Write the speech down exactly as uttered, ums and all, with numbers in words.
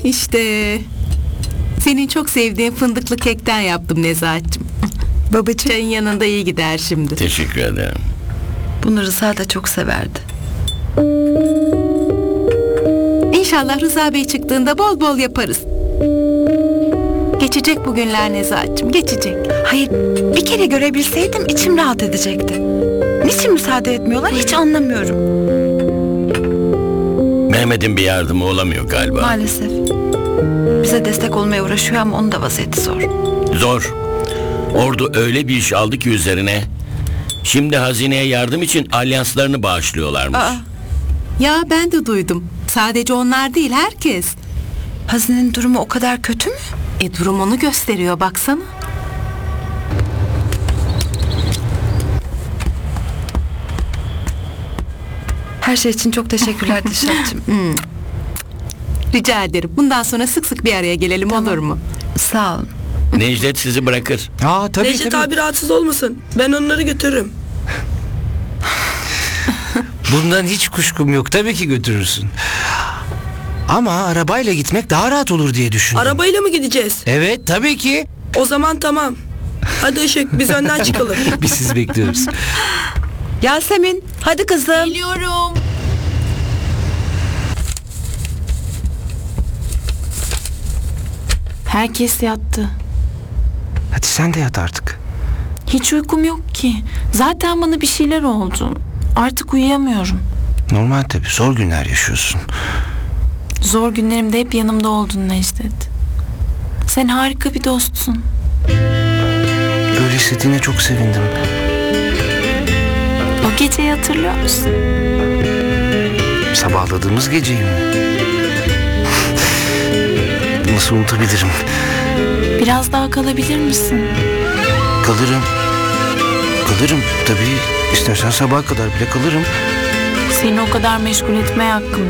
İşte senin çok sevdiğin fındıklı kekten yaptım Nezahat'cığım. Babacığım. Çayın yanında iyi gider şimdi. Teşekkür ederim. Bunu Rıza da çok severdi. İnşallah Rıza Bey çıktığında bol bol yaparız. Geçecek bu günler Nezahat'cığım, geçecek. Hayır, bir kere görebilseydim içim rahat edecekti. Niçin müsaade etmiyorlar hiç anlamıyorum. Mehmet'in bir yardımı olamıyor galiba. Maalesef. Bize destek olmaya uğraşıyor ama onun da vaziyeti zor. Zor. Ordu öyle bir iş aldı ki üzerine. Şimdi hazineye yardım için alyanslarını bağışlıyorlarmış. Aa, Ya ben de duydum. Sadece onlar değil, herkes. hazinenin durumu o kadar kötü mü? E durum onu gösteriyor, baksana. Her şey için çok teşekkürler Dişat'cığım. Rica ederim. Bundan sonra sık sık bir araya gelelim, olur mu? Sağ olun. Necdet sizi bırakır. Aa tabii Necdet tabii. abi rahatsız olmasın. Ben onları götürürüm. Bundan hiç kuşkum yok. Tabii ki götürürsün. Ama arabayla gitmek daha rahat olur diye düşündüm. Arabayla mı gideceğiz? Evet tabii ki. O zaman tamam. Hadi Işık biz önden çıkalım. Biz sizi bekliyoruz. Yasemin, hadi kızım. Geliyorum. Herkes yattı. Hadi sen de yat artık. Hiç uykum yok ki. Zaten bana bir şeyler oldu. Artık uyuyamıyorum. Normal tabii. Zor günler yaşıyorsun. Zor günlerimde hep yanımda oldun Necdet. Sen harika bir dostsun. Öyle hissettiğine çok sevindim. O geceyi hatırlıyor musun? Sabahladığımız geceyi mi? Nasıl unutabilirim? Biraz daha kalabilir misin? Kalırım. Kalırım tabii. İstersen sabaha kadar bile kalırım. Seni o kadar meşgul etmeye hakkım